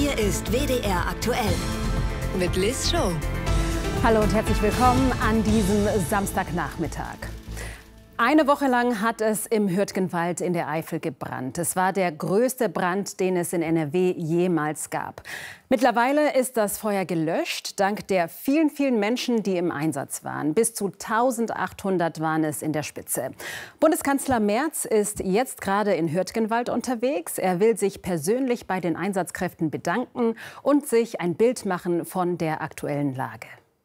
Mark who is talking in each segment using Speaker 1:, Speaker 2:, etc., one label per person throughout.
Speaker 1: Hier ist WDR aktuell mit Liz Show.
Speaker 2: Hallo und herzlich willkommen an diesem Samstagnachmittag. Eine Woche lang hat es im Hürtgenwald in der Eifel gebrannt. Es war der größte Brand, den es in NRW jemals gab. Mittlerweile ist das Feuer gelöscht, dank der vielen, vielen Menschen, die im Einsatz waren. Bis zu 1800 waren es in der Spitze. Bundeskanzler Merz ist jetzt gerade in Hürtgenwald unterwegs. Er will sich persönlich bei den Einsatzkräften bedanken und sich ein Bild machen von der aktuellen Lage.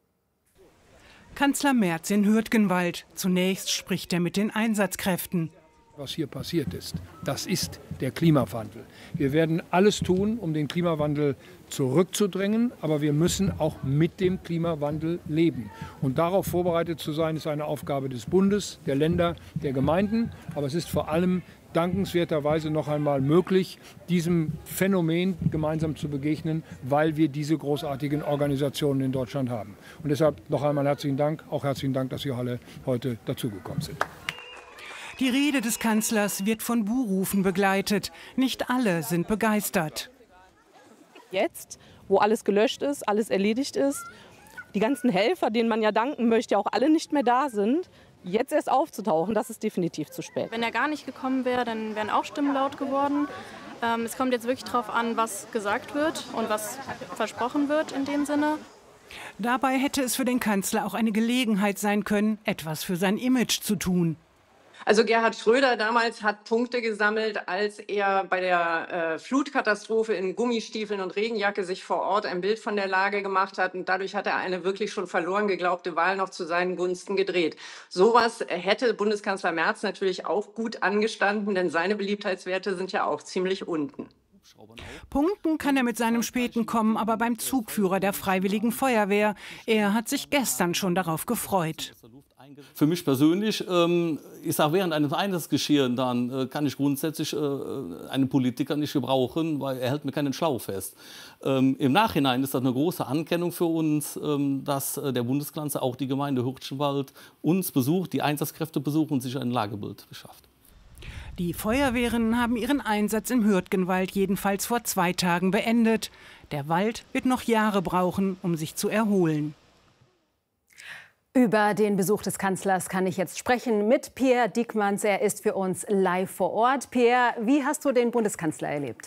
Speaker 3: Kanzler Merz in Hürtgenwald. Zunächst spricht er mit den Einsatzkräften.
Speaker 4: Was hier passiert ist, das ist der Klimawandel. Wir werden alles tun, um den Klimawandel zurückzudrängen, aber wir müssen auch mit dem Klimawandel leben. Und darauf vorbereitet zu sein, ist eine Aufgabe des Bundes, der Länder, der Gemeinden. Aber es ist vor allem dankenswerterweise noch einmal möglich, diesem Phänomen gemeinsam zu begegnen, weil wir diese großartigen Organisationen in Deutschland haben. Und deshalb noch einmal herzlichen Dank, auch herzlichen Dank, dass Sie alle heute dazugekommen sind.
Speaker 3: Die Rede des Kanzlers wird von Buhrufen begleitet. Nicht alle sind begeistert.
Speaker 5: Jetzt, wo alles gelöscht ist, alles erledigt ist, die ganzen Helfer, denen man ja danken möchte, auch alle nicht mehr da sind, jetzt erst aufzutauchen, das ist definitiv zu spät.
Speaker 6: Wenn er gar nicht gekommen wäre, dann wären auch Stimmen laut geworden. Es kommt jetzt wirklich darauf an, was gesagt wird und was versprochen wird in dem Sinne.
Speaker 3: Dabei hätte es für den Kanzler auch eine Gelegenheit sein können, etwas für sein Image zu tun.
Speaker 7: Also Gerhard Schröder damals hat Punkte gesammelt, als er bei der Flutkatastrophe in Gummistiefeln und Regenjacke sich vor Ort ein Bild von der Lage gemacht hat. Und dadurch hat er eine wirklich schon verloren geglaubte Wahl noch zu seinen Gunsten gedreht. Sowas hätte Bundeskanzler Merz natürlich auch gut angestanden, denn seine Beliebtheitswerte sind ja auch ziemlich unten.
Speaker 3: Punkten kann er mit seinem späten Kommen aber beim Zugführer der Freiwilligen Feuerwehr. Er hat sich gestern schon darauf gefreut.
Speaker 8: Für mich persönlich, ich sage, während eines Einsatzgeschehens, dann kann ich grundsätzlich einen Politiker nicht gebrauchen, weil er hält mir keinen Schlauch fest. Im Nachhinein ist das eine große Anerkennung für uns, dass der Bundeskanzler auch die Gemeinde Hürtgenwald uns besucht, die Einsatzkräfte besucht und sich ein Lagebild beschafft.
Speaker 3: Die Feuerwehren haben ihren Einsatz im Hürtgenwald jedenfalls vor 2 Tagen beendet. Der Wald wird noch Jahre brauchen, um sich zu erholen.
Speaker 2: Über den Besuch des Kanzlers kann ich jetzt sprechen mit Pierre Diekmanns. Er ist für uns live vor Ort. Pierre, wie hast du den Bundeskanzler erlebt?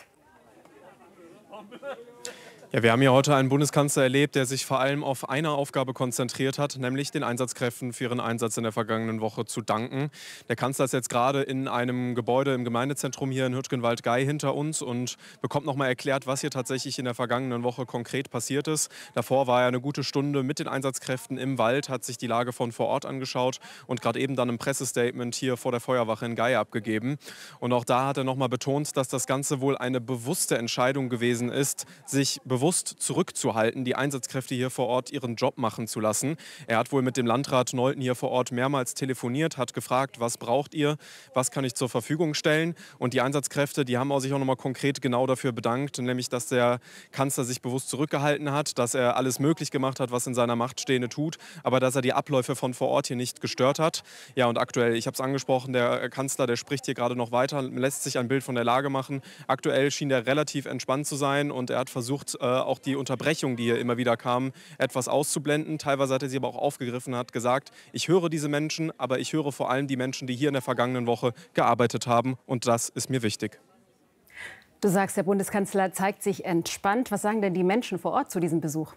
Speaker 9: Ja, wir haben hier heute einen Bundeskanzler erlebt, der sich vor allem auf eine Aufgabe konzentriert hat, nämlich den Einsatzkräften für ihren Einsatz in der vergangenen Woche zu danken. Der Kanzler ist jetzt gerade in einem Gebäude im Gemeindezentrum hier in Hürtgenwald-Gey hinter uns und bekommt noch mal erklärt, was hier tatsächlich in der vergangenen Woche konkret passiert ist. Davor war er eine gute Stunde mit den Einsatzkräften im Wald, hat sich die Lage von vor Ort angeschaut und gerade eben dann ein Pressestatement hier vor der Feuerwache in Gey abgegeben. Und auch da hat er noch mal betont, dass das Ganze wohl eine bewusste Entscheidung gewesen ist, sich bewusst zurückzuhalten, die Einsatzkräfte hier vor Ort ihren Job machen zu lassen. Er hat wohl mit dem Landrat Nolten hier vor Ort mehrmals telefoniert, hat gefragt, was braucht ihr, was kann ich zur Verfügung stellen. Und die Einsatzkräfte, die haben sich auch noch mal konkret genau dafür bedankt, nämlich dass der Kanzler sich bewusst zurückgehalten hat, dass er alles möglich gemacht hat, was in seiner Macht Stehende tut, aber dass er die Abläufe von vor Ort hier nicht gestört hat. Ja, und aktuell, ich habe es angesprochen, der Kanzler, der spricht hier gerade noch weiter, lässt sich ein Bild von der Lage machen. Aktuell schien er relativ entspannt zu sein und er hat versucht, auch die Unterbrechung, die hier immer wieder kam, etwas auszublenden. Teilweise hat er sie aber auch aufgegriffen und hat gesagt, ich höre diese Menschen, aber ich höre vor allem die Menschen, die hier in der vergangenen Woche gearbeitet haben. Und das ist mir wichtig.
Speaker 2: Du sagst, der Bundeskanzler zeigt sich entspannt. Was sagen denn die Menschen vor Ort zu diesem Besuch?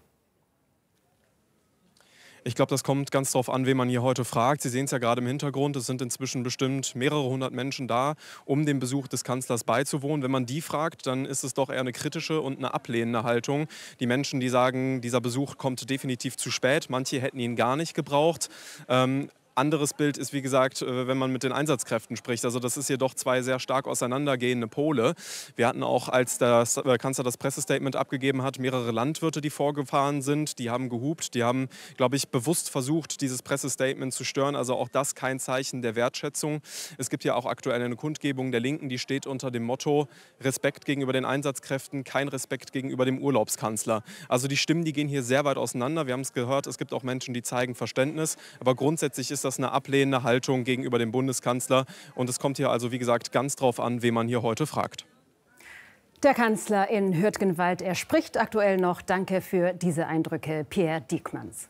Speaker 9: Ich glaube, das kommt ganz darauf an, wen man hier heute fragt. Sie sehen es ja gerade im Hintergrund. Es sind inzwischen bestimmt mehrere hundert Menschen da, um dem Besuch des Kanzlers beizuwohnen. Wenn man die fragt, dann ist es doch eher eine kritische und eine ablehnende Haltung. Die Menschen, die sagen, dieser Besuch kommt definitiv zu spät. Manche hätten ihn gar nicht gebraucht. Anderes Bild ist, wie gesagt, wenn man mit den Einsatzkräften spricht. Also das ist hier doch 2 sehr stark auseinandergehende Pole. Wir hatten auch, als der Kanzler das Pressestatement abgegeben hat, mehrere Landwirte, die vorgefahren sind. Die haben gehupt. Die haben, glaube ich, bewusst versucht, dieses Pressestatement zu stören. Also auch das kein Zeichen der Wertschätzung. Es gibt ja auch aktuell eine Kundgebung der Linken, die steht unter dem Motto Respekt gegenüber den Einsatzkräften, kein Respekt gegenüber dem Urlaubskanzler. Also die Stimmen, die gehen hier sehr weit auseinander. Wir haben es gehört, es gibt auch Menschen, die zeigen Verständnis. Aber grundsätzlich ist das eine ablehnende Haltung gegenüber dem Bundeskanzler. Und es kommt hier also, wie gesagt, ganz drauf an, wen man hier heute fragt.
Speaker 2: Der Kanzler in Hürtgenwald, er spricht aktuell noch. Danke für diese Eindrücke, Pierre Diekmanns.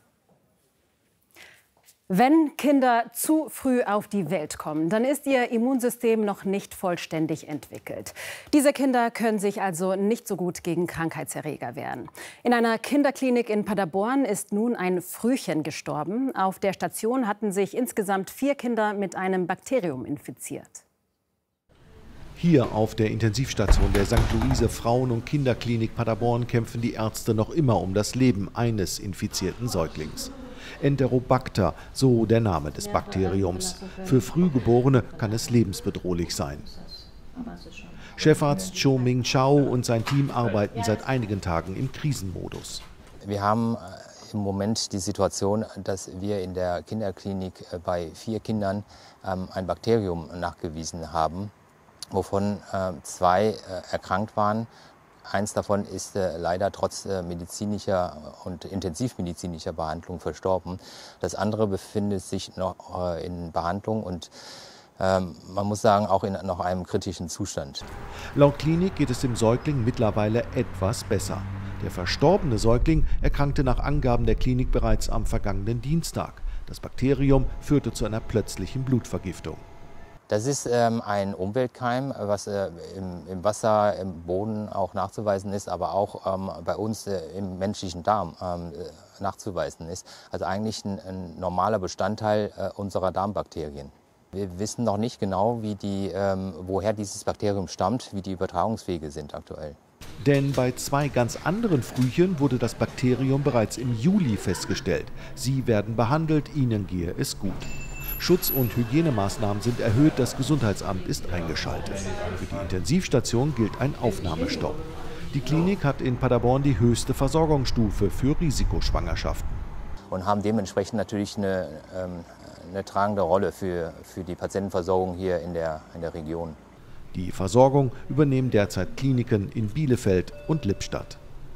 Speaker 2: Wenn Kinder zu früh auf die Welt kommen, dann ist ihr Immunsystem noch nicht vollständig entwickelt. Diese Kinder können sich also nicht so gut gegen Krankheitserreger wehren. In einer Kinderklinik in Paderborn ist nun ein Frühchen gestorben. Auf der Station hatten sich insgesamt 4 Kinder mit einem Bakterium infiziert.
Speaker 10: Hier auf der Intensivstation der St. Luise Frauen- und Kinderklinik Paderborn kämpfen die Ärzte noch immer um das Leben eines infizierten Säuglings. Enterobacter, so der Name des Bakteriums. Für Frühgeborene kann es lebensbedrohlich sein. Chefarzt Cho Ming Chao und sein Team arbeiten seit einigen Tagen im Krisenmodus.
Speaker 11: Wir haben im Moment die Situation, dass wir in der Kinderklinik bei 4 Kindern ein Bakterium nachgewiesen haben, wovon 2 erkrankt waren. Eins davon ist leider trotz medizinischer und intensivmedizinischer Behandlung verstorben. Das andere befindet sich noch in Behandlung und man muss sagen, auch in noch einem kritischen Zustand.
Speaker 10: Laut Klinik geht es dem Säugling mittlerweile etwas besser. Der verstorbene Säugling erkrankte nach Angaben der Klinik bereits am vergangenen Dienstag. Das Bakterium führte zu einer plötzlichen Blutvergiftung.
Speaker 11: Das ist ein Umweltkeim, was im Wasser, im Boden auch nachzuweisen ist, aber auch bei uns im menschlichen Darm nachzuweisen ist. Also eigentlich ein normaler Bestandteil unserer Darmbakterien. Wir wissen noch nicht genau, woher dieses Bakterium stammt, wie die Übertragungswege sind aktuell.
Speaker 10: Denn bei 2 ganz anderen Frühchen wurde das Bakterium bereits im Juli festgestellt. Sie werden behandelt, ihnen gehe es gut. Schutz- und Hygienemaßnahmen sind erhöht, das Gesundheitsamt ist eingeschaltet. Für die Intensivstation gilt ein Aufnahmestopp. Die Klinik hat in Paderborn die höchste Versorgungsstufe für Risikoschwangerschaften.
Speaker 11: Und haben dementsprechend natürlich eine tragende Rolle für die Patientenversorgung hier in der Region.
Speaker 10: Die Versorgung übernehmen derzeit Kliniken in Bielefeld und Lippstadt.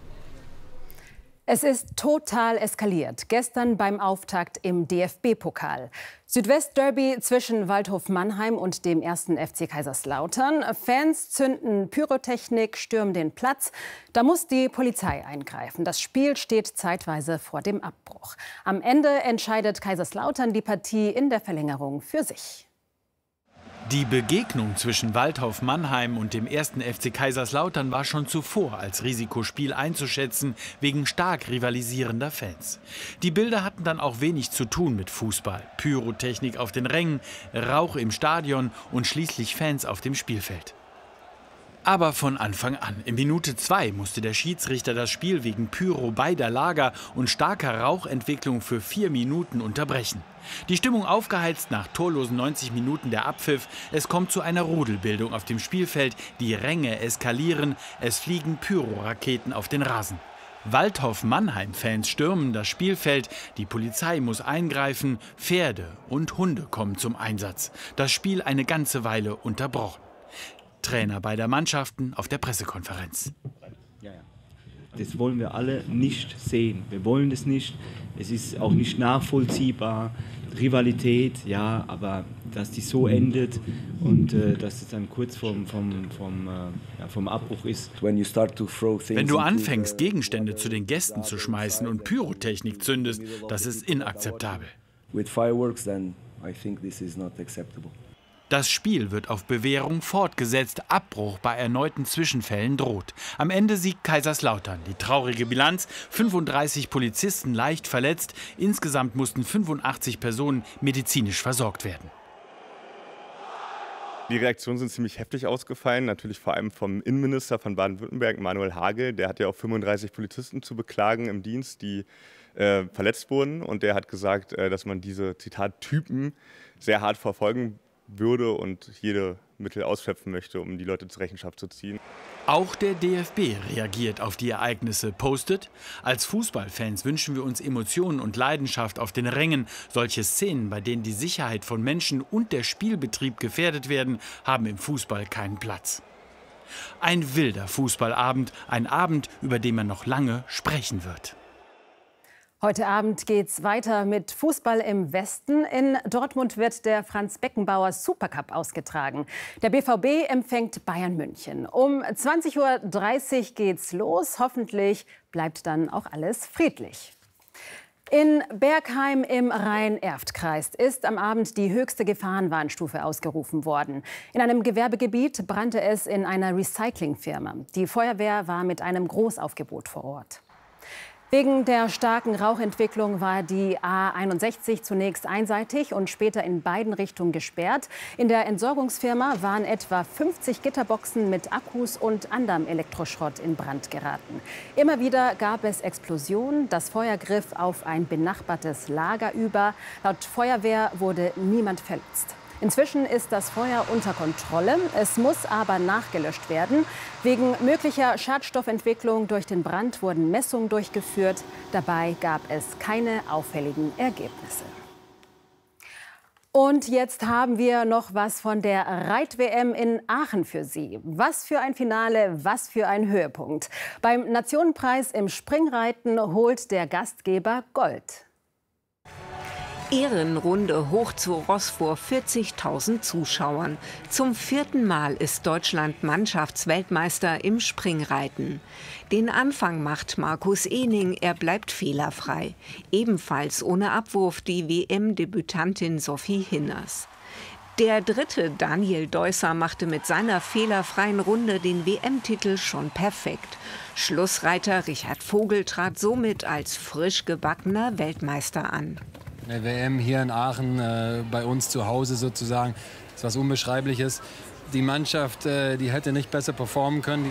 Speaker 2: Es ist total eskaliert. Gestern beim Auftakt im DFB-Pokal. Südwest-Derby zwischen Waldhof Mannheim und dem 1. FC Kaiserslautern. Fans zünden Pyrotechnik, stürmen den Platz. Da muss die Polizei eingreifen. Das Spiel steht zeitweise vor dem Abbruch. Am Ende entscheidet Kaiserslautern die Partie in der Verlängerung für sich.
Speaker 12: Die Begegnung zwischen Waldhof Mannheim und dem 1. FC Kaiserslautern war schon zuvor als Risikospiel einzuschätzen, wegen stark rivalisierender Fans. Die Bilder hatten dann auch wenig zu tun mit Fußball. Pyrotechnik auf den Rängen, Rauch im Stadion und schließlich Fans auf dem Spielfeld. Aber von Anfang an. In Minute 2 musste der Schiedsrichter das Spiel wegen Pyro beider Lager und starker Rauchentwicklung für 4 Minuten unterbrechen. Die Stimmung aufgeheizt nach torlosen 90 Minuten der Abpfiff. Es kommt zu einer Rudelbildung auf dem Spielfeld. Die Ränge eskalieren. Es fliegen Pyroraketen auf den Rasen. Waldhof-Mannheim-Fans stürmen das Spielfeld. Die Polizei muss eingreifen. Pferde und Hunde kommen zum Einsatz. Das Spiel eine ganze Weile unterbrochen. Trainer beider Mannschaften auf der Pressekonferenz.
Speaker 13: Das wollen wir alle nicht sehen. Wir wollen das nicht. Es ist auch nicht nachvollziehbar. Rivalität, ja, aber dass die so endet und dass es dann kurz vom Abbruch ist.
Speaker 12: Wenn du anfängst, Gegenstände zu den Gästen zu schmeißen und Pyrotechnik zündest, das ist inakzeptabel. Das Spiel wird auf Bewährung fortgesetzt. Abbruch bei erneuten Zwischenfällen droht. Am Ende siegt Kaiserslautern. Die traurige Bilanz: 35 Polizisten leicht verletzt. Insgesamt mussten 85 Personen medizinisch versorgt werden.
Speaker 14: Die Reaktionen sind ziemlich heftig ausgefallen, natürlich vor allem vom Innenminister von Baden-Württemberg, Manuel Hagel. Der hat ja auch 35 Polizisten zu beklagen im Dienst, die verletzt wurden. Und der hat gesagt, dass man diese, Zitat, Typen sehr hart verfolgen würde und jede Mittel ausschöpfen möchte, um die Leute zur Rechenschaft zu ziehen.
Speaker 12: Auch der DFB reagiert auf die Ereignisse, postet: Als Fußballfans wünschen wir uns Emotionen und Leidenschaft auf den Rängen. Solche Szenen, bei denen die Sicherheit von Menschen und der Spielbetrieb gefährdet werden, haben im Fußball keinen Platz. Ein wilder Fußballabend, ein Abend, über den man noch lange sprechen wird.
Speaker 2: Heute Abend geht's weiter mit Fußball im Westen. In Dortmund wird der Franz-Beckenbauer Supercup ausgetragen. Der BVB empfängt Bayern München. Um 20:30 Uhr geht's los. Hoffentlich bleibt dann auch alles friedlich. In Bergheim im Rhein-Erft-Kreis ist am Abend die höchste Gefahrenwarnstufe ausgerufen worden. In einem Gewerbegebiet brannte es in einer Recyclingfirma. Die Feuerwehr war mit einem Großaufgebot vor Ort. Wegen der starken Rauchentwicklung war die A61 zunächst einseitig und später in beiden Richtungen gesperrt. In der Entsorgungsfirma waren etwa 50 Gitterboxen mit Akkus und anderem Elektroschrott in Brand geraten. Immer wieder gab es Explosionen. Das Feuer griff auf ein benachbartes Lager über. Laut Feuerwehr wurde niemand verletzt. Inzwischen ist das Feuer unter Kontrolle. Es muss aber nachgelöscht werden. Wegen möglicher Schadstoffentwicklung durch den Brand wurden Messungen durchgeführt. Dabei gab es keine auffälligen Ergebnisse. Und jetzt haben wir noch was von der Reit-WM in Aachen für Sie. Was für ein Finale, was für ein Höhepunkt. Beim Nationenpreis im Springreiten holt der Gastgeber Gold.
Speaker 15: Ehrenrunde hoch zu Ross vor 40.000 Zuschauern. Zum 4. Mal ist Deutschland Mannschaftsweltmeister im Springreiten. Den Anfang macht Markus Ehning, er bleibt fehlerfrei. Ebenfalls ohne Abwurf die WM-Debütantin Sophie Hinners. Der dritte, Daniel Deusser, machte mit seiner fehlerfreien Runde den WM-Titel schon perfekt. Schlussreiter Richard Vogel trat somit als frisch gebackener Weltmeister an.
Speaker 16: Eine WM hier in Aachen, bei uns zu Hause sozusagen, ist was Unbeschreibliches. Die Mannschaft, die hätte nicht besser performen können.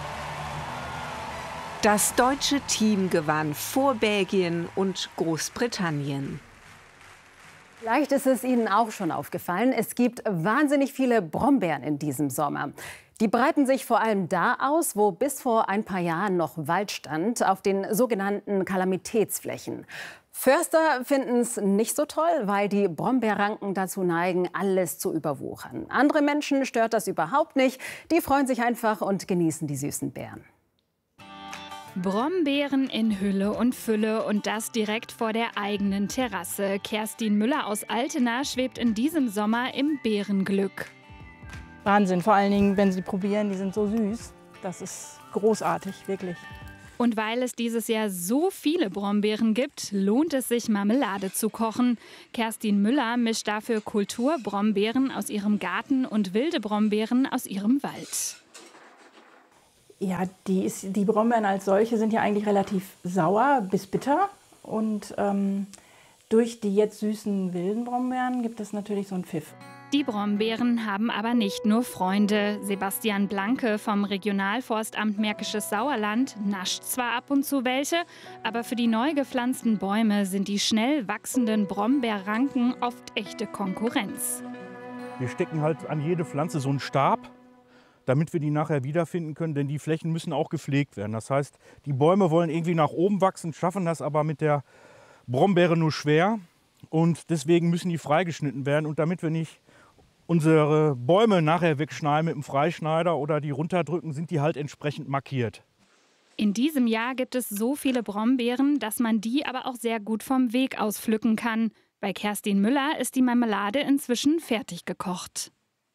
Speaker 15: Das deutsche Team gewann vor Belgien und Großbritannien.
Speaker 2: Vielleicht ist es Ihnen auch schon aufgefallen, es gibt wahnsinnig viele Brombeeren in diesem Sommer. Die breiten sich vor allem da aus, wo bis vor ein paar Jahren noch Wald stand, auf den sogenannten Kalamitätsflächen. Förster finden es nicht so toll, weil die Brombeerranken dazu neigen, alles zu überwuchern. Andere Menschen stört das überhaupt nicht. Die freuen sich einfach und genießen die süßen Beeren.
Speaker 17: Brombeeren in Hülle und Fülle und das direkt vor der eigenen Terrasse. Kerstin Müller aus Altena schwebt in diesem Sommer im Beerenglück.
Speaker 18: Wahnsinn, vor allen Dingen, wenn Sie probieren, die sind so süß. Das ist großartig, wirklich.
Speaker 17: Und weil es dieses Jahr so viele Brombeeren gibt, lohnt es sich, Marmelade zu kochen. Kerstin Müller mischt dafür Kulturbrombeeren aus ihrem Garten und wilde Brombeeren aus ihrem Wald.
Speaker 18: Ja, die Brombeeren als solche sind ja eigentlich relativ sauer bis bitter. Und durch die jetzt süßen wilden Brombeeren gibt es natürlich so einen Pfiff.
Speaker 17: Die Brombeeren haben aber nicht nur Freunde. Sebastian Blanke vom Regionalforstamt Märkisches Sauerland nascht zwar ab und zu welche, aber für die neu gepflanzten Bäume sind die schnell wachsenden Brombeerranken oft echte Konkurrenz.
Speaker 19: Wir stecken halt an jede Pflanze so einen Stab, damit wir die nachher wiederfinden können, denn die Flächen müssen auch gepflegt werden. Das heißt, die Bäume wollen irgendwie nach oben wachsen, schaffen das aber mit der Brombeere nur schwer und deswegen müssen die freigeschnitten werden. Und damit wir nicht unsere Bäume nachher wegschneiden mit dem Freischneider oder die runterdrücken, sind die halt entsprechend markiert.
Speaker 17: In diesem Jahr gibt es so viele Brombeeren, dass man die aber auch sehr gut vom Weg aus pflücken kann. Bei Kerstin Müller ist die Marmelade inzwischen fertig gekocht.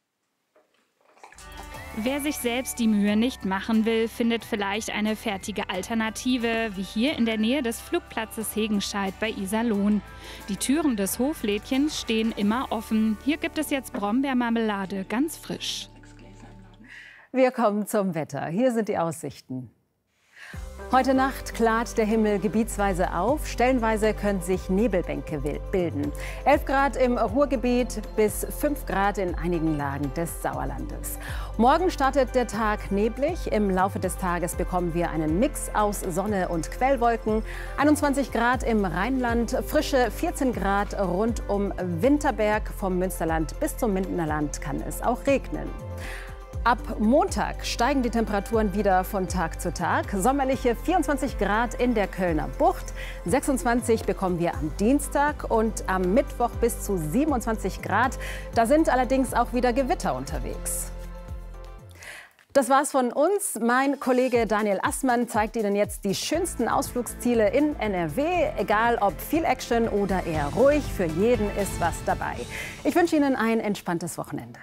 Speaker 17: Wer sich selbst die Mühe nicht machen will, findet vielleicht eine fertige Alternative, wie hier in der Nähe des Flugplatzes Hegenscheid bei Iserlohn. Die Türen des Hoflädchens stehen immer offen. Hier gibt es jetzt Brombeermarmelade, ganz frisch.
Speaker 2: Wir kommen zum Wetter. Hier sind die Aussichten. Heute Nacht klart der Himmel gebietsweise auf. Stellenweise können sich Nebelbänke bilden. 11 Grad im Ruhrgebiet bis 5 Grad in einigen Lagen des Sauerlandes. Morgen startet der Tag neblig. Im Laufe des Tages bekommen wir einen Mix aus Sonne und Quellwolken. 21 Grad im Rheinland, frische 14 Grad rund um Winterberg. Vom Münsterland bis zum Mindenerland kann es auch regnen. Ab Montag steigen die Temperaturen wieder von Tag zu Tag. Sommerliche 24 Grad in der Kölner Bucht. 26 bekommen wir am Dienstag und am Mittwoch bis zu 27 Grad. Da sind allerdings auch wieder Gewitter unterwegs. Das war's von uns. Mein Kollege Daniel Assmann zeigt Ihnen jetzt die schönsten Ausflugsziele in NRW. Egal ob viel Action oder eher ruhig, für jeden ist was dabei. Ich wünsche Ihnen ein entspanntes Wochenende.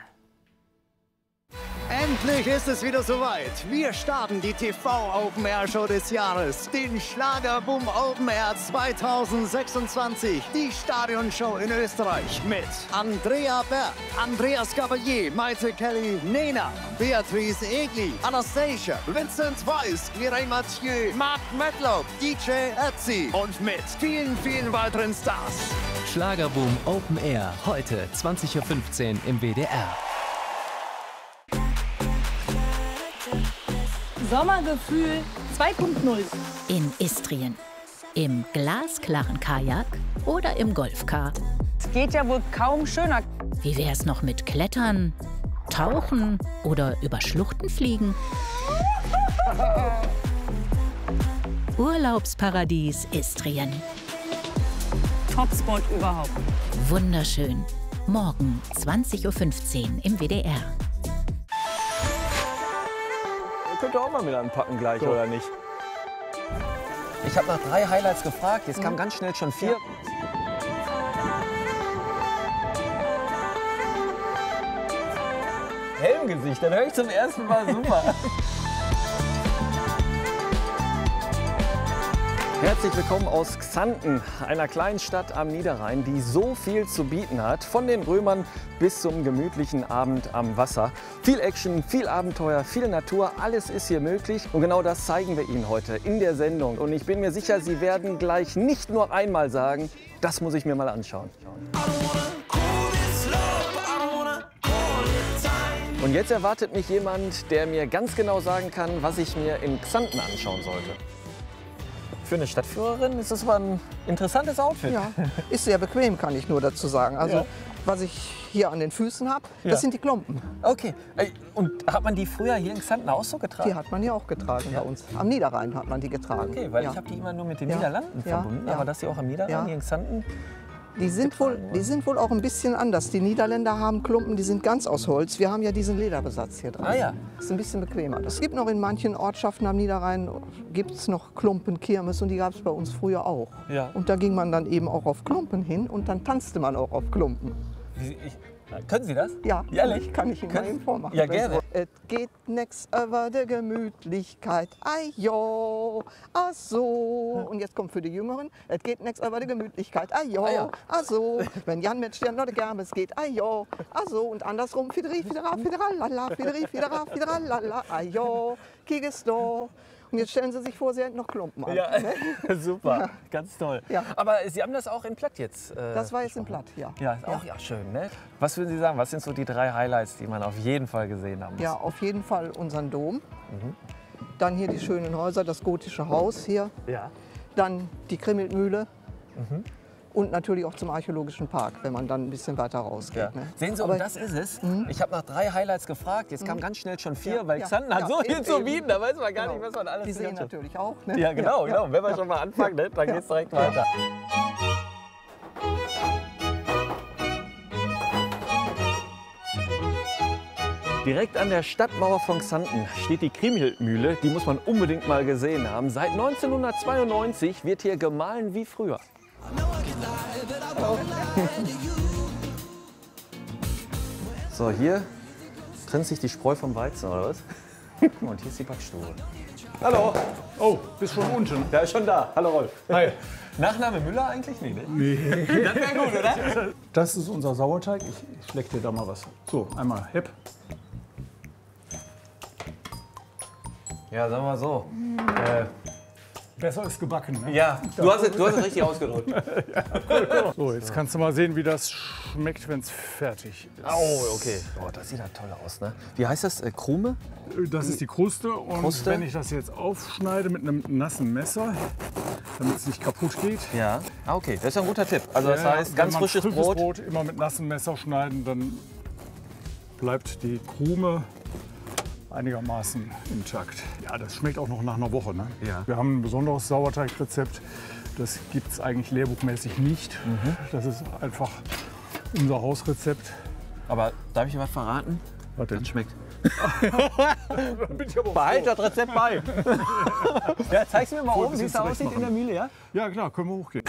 Speaker 20: Endlich ist es wieder soweit. Wir starten die TV Open Air Show des Jahres, den Schlagerboom Open Air 2026, die Stadionshow in Österreich mit Andrea Berg, Andreas Gabalier, Maite Kelly, Nena, Beatrice Egli, Anastasia, Vincent Weiss, Mireille Mathieu, Mark Medlock, DJ Ötzi und mit vielen, vielen weiteren Stars.
Speaker 21: Schlagerboom Open Air, heute 20:15 Uhr im WDR.
Speaker 22: Sommergefühl 2.0.
Speaker 23: In Istrien. Im glasklaren Kajak oder im Golfcar.
Speaker 22: Es geht ja wohl kaum schöner.
Speaker 23: Wie wär's noch mit Klettern, Tauchen oder über Schluchten fliegen? Urlaubsparadies Istrien.
Speaker 22: Topspot überhaupt.
Speaker 23: Wunderschön. Morgen 20:15 Uhr im WDR.
Speaker 24: Könnt ihr auch mal mit anpacken gleich, oder nicht? Ich habe nach 3 Highlights gefragt, jetzt kamen ganz schnell schon 4. Helmgesicht, dann höre ich zum ersten Mal super. Herzlich willkommen aus Xanten, einer kleinen Stadt am Niederrhein, die so viel zu bieten hat. Von den Römern bis zum gemütlichen Abend am Wasser. Viel Action, viel Abenteuer, viel Natur, alles ist hier möglich. Und genau das zeigen wir Ihnen heute in der Sendung. Und ich bin mir sicher, Sie werden gleich nicht nur einmal sagen, das muss ich mir mal anschauen. Und jetzt erwartet mich jemand, der mir ganz genau sagen kann, was ich mir in Xanten anschauen sollte. Für eine Stadtführerin ist das aber ein interessantes Outfit.
Speaker 25: Ja, ist sehr bequem, kann ich nur dazu sagen. Also, ja. Was ich hier an den Füßen habe, das sind die Klompen.
Speaker 24: Okay. Und hat man die früher hier in Xanten auch so getragen?
Speaker 25: Die hat man ja auch getragen bei uns. Am Niederrhein hat man die getragen.
Speaker 24: Okay, weil ich habe die immer nur mit den Niederlanden verbunden. Aber dass sie auch am Niederrhein hier in Xanten...
Speaker 25: Die sind wohl auch ein bisschen anders. Die Niederländer haben Klumpen, die sind ganz aus Holz. Wir haben ja diesen Lederbesatz hier dran.
Speaker 24: Ah ja.
Speaker 25: Das ist ein bisschen bequemer. Es gibt noch in manchen Ortschaften am Niederrhein gibt's noch Klumpenkirmes und die gab es bei uns früher auch.
Speaker 24: Ja.
Speaker 25: Und da ging man dann eben auch auf Klumpen hin und dann tanzte man auch auf Klumpen.
Speaker 24: Können Sie das?
Speaker 25: Ja,
Speaker 24: ehrlich?
Speaker 25: Kann ich Ihnen mal eben vormachen.
Speaker 24: Ja, gerne.
Speaker 25: Es geht nix über die Gemütlichkeit, ai jo, ach so. Und jetzt kommt für die Jüngeren, es geht nix über die Gemütlichkeit, ai jo, ach so. Wenn Jan mit Stern oder Germes geht, ai jo, ach so. Und andersrum, fideri, fidera, fideralala, fideri, fidera, fideralala, ai jo, kiges do. Und jetzt stellen Sie sich vor, Sie hätten noch Klumpen an.
Speaker 24: Ja, super, ja. Ganz toll. Ja. Aber Sie haben das auch in Platt jetzt
Speaker 25: Das war jetzt in Platt, ja.
Speaker 24: Ja, ist auch schön, ne? Was würden Sie sagen, was sind so die 3 Highlights, die man auf jeden Fall gesehen haben muss?
Speaker 25: Ja, auf jeden Fall unseren Dom. Dann hier die schönen Häuser, das gotische Haus hier.
Speaker 24: Ja.
Speaker 25: Dann die Krimmelmühle. Und natürlich auch zum Archäologischen Park, wenn man dann ein bisschen weiter rausgeht.
Speaker 24: Ja.
Speaker 25: Ne?
Speaker 24: Sehen Sie, und das ist es. Ich habe nach 3 Highlights gefragt, jetzt kamen ganz schnell schon 4, weil Xanten hat so viel zu bieten, da weiß man gar nicht, was man alles
Speaker 25: Die sehen natürlich auch. Ne?
Speaker 24: Ja, genau. Wenn wir schon mal anfangen, ne, dann geht es direkt weiter. Direkt an der Stadtmauer von Xanten steht die Krimmelmühle. Die muss man unbedingt mal gesehen haben. Seit 1992 wird hier gemahlen wie früher. So, hier trennt sich die Spreu vom Weizen, oder was? Und hier ist die Backstube. Hallo.
Speaker 26: Oh, bist schon unten.
Speaker 24: Der ist schon da. Hallo Rolf.
Speaker 26: Hi.
Speaker 24: Nachname Müller eigentlich? Nee, ne?
Speaker 26: Nee.
Speaker 24: Das wäre gut, oder?
Speaker 26: Das ist unser Sauerteig. Ich schleck dir da mal was. So, einmal Hepp.
Speaker 24: Ja, sagen wir mal so.
Speaker 26: Besser ist gebacken. Ne?
Speaker 24: Ja, du hast es richtig ausgedrückt.
Speaker 26: Ja, cool. So, jetzt kannst du mal sehen, wie das schmeckt, wenn es fertig ist.
Speaker 24: Oh, okay. Oh, das sieht ja toll aus, ne? Wie heißt das? Krume?
Speaker 26: Das ist die Kruste. Und wenn ich das jetzt aufschneide mit einem nassen Messer, damit es nicht kaputt geht.
Speaker 24: Ja, okay. Das ist ein guter Tipp. Also das heißt, ganz frisches
Speaker 26: Brot immer mit nassem Messer schneiden, dann bleibt die Krume einigermaßen intakt. Ja, das schmeckt auch noch nach einer Woche. Ne?
Speaker 24: Ja.
Speaker 26: Wir haben ein besonderes Sauerteigrezept. Das gibt es eigentlich lehrbuchmäßig nicht. Das ist einfach unser Hausrezept.
Speaker 24: Aber darf ich dir was verraten?
Speaker 26: Was denn?
Speaker 24: Das schmeckt Behalt das Rezept bei. Ja, zeig's mir mal oben, wie es da aussieht in der Mühle, ja?
Speaker 26: Ja, klar, können wir hochgehen.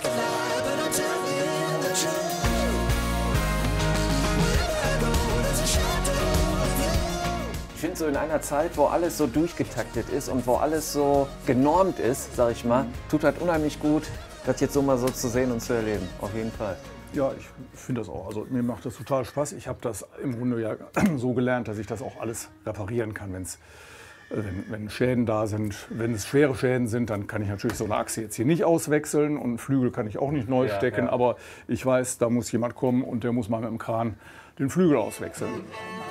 Speaker 24: Ich finde so in einer Zeit, wo alles so durchgetaktet ist und wo alles so genormt ist, sag ich mal, tut halt unheimlich gut, das jetzt so mal so zu sehen und zu erleben. Auf jeden Fall.
Speaker 26: Ja, ich finde das auch. Also mir macht das total Spaß. Ich habe das im Grunde ja so gelernt, dass ich das auch alles reparieren kann, wenn Schäden da sind. Wenn es schwere Schäden sind, dann kann ich natürlich so eine Achse jetzt hier nicht auswechseln und einen Flügel kann ich auch nicht neu stecken. Aber ich weiß, da muss jemand kommen und der muss mal mit dem Kran den Flügel auswechseln.